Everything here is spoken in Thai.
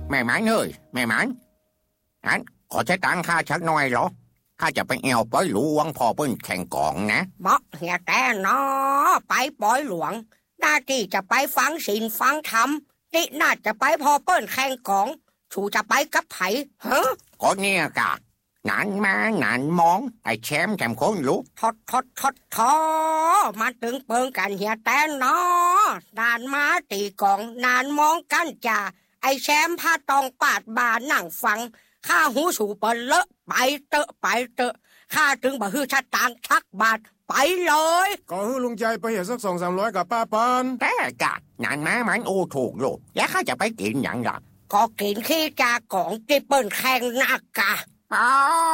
แม่หมันเอ้ยแม่หมันอันขอใช้ตังค่าชักหน่อยเหรอข้าจะไปแอวป้อยหลวงพอเปิ้นแข่งกองนะบอกเฮียแต่นอไปปอยหลวงหน้าที่จะไปฟังศีลฟังธรรมนี่น่าจะไปพอเปิ้นแข่งกองชูจะไปกับไผฮะก็เนี่ยกะนานมานานมองไอ้แชมป์แคมโคนรู้ทอมาตึงเปิงกันเฮียแต่นอนานมาตีกองนานมองกันจ่าไอ้แชมป์พาตองปาดบานั่งฟังข้าหูสูเปินเลอะไปเตอะข้าถึงบ่ฮือชะตางชักบาทไปเลยก็ฮือลุงใจไปเหี่ยสัก200-300กับป้าปานแต่กะนานมามันโอถูกโลกแล้วข้าจะไปกินอย่างไรก็กินขี้จากของที่เปิ้นแข่งนักกะอ๋อ